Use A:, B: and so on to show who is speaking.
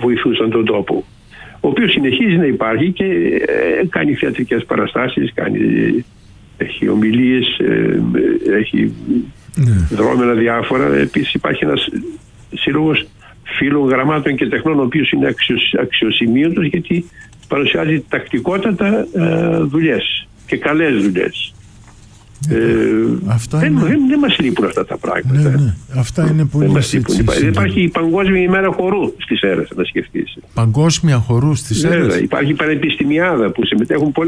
A: βοηθούσαν τον τόπο, ο οποίος συνεχίζει να υπάρχει και κάνει θεατρικές παραστάσεις, έχει ομιλίες, έχει δρόμενα διάφορα. Επίσης υπάρχει ένας σύλλογος φίλων γραμμάτων και τεχνών, ο οποίος είναι αξιοσημείωτος, γιατί παρουσιάζει τακτικότατα δουλειές και καλές δουλειές. Δεν μας λείπουν αυτά τα πράγματα.
B: Ναι. Αυτά είναι πολύ σημαντικά.
A: Υπάρχει η Παγκόσμια ημέρα χορού στη Σέρρας, να σκεφτείς.
B: Παγκόσμια χορού στη Σέρρας.
A: Υπάρχει πανεπιστημιάδα που συμμετέχουν πολλές